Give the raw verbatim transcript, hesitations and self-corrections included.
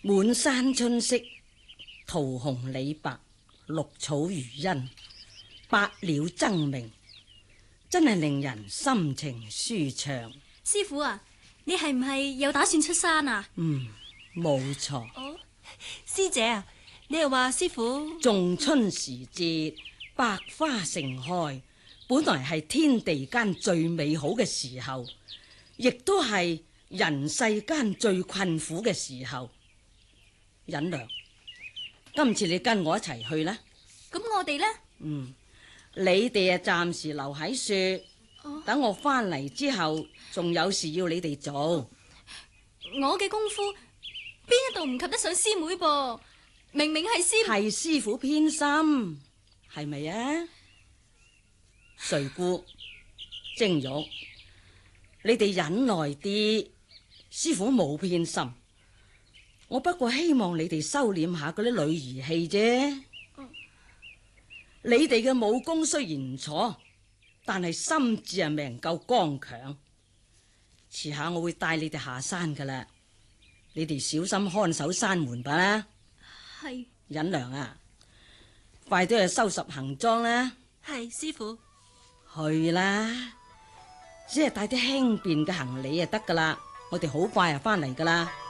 滿山春色，桃紅李白，綠草如茵，百鳥爭鳴，真係令人心情舒暢。 師傅啊，你係唔係又打算出山啊？ 嗯，冇錯。 哦，師姐啊，你又話師傅仲春時節，百花盛開，本來係天地間最美好嘅時候，亦都係人世間最困苦嘅時候。忍良，今次你跟我一齊去啦。 咁我哋呢？ 嗯，你哋啊暫時留喺樹，哦、等我翻嚟之後，仲有事要你哋做。 我嘅功夫邊一度唔及得上師妹噃？明明係師係師傅偏心，係咪啊？瑞姑、晶玉，你哋忍耐啲，師傅冇偏心。我不過希望你哋收斂下嗰啲女兒氣啫。嗯、你哋嘅武功雖然唔錯，但係心智係未能夠剛強。遲下我會帶你哋下山噶啦，你哋小心看守山門吧啦。 係。 忍良啊，快啲去收拾行裝啦。 係師傅。 去啦，只係帶啲輕便嘅行李就得噶啦，我哋好快就翻嚟噶啦。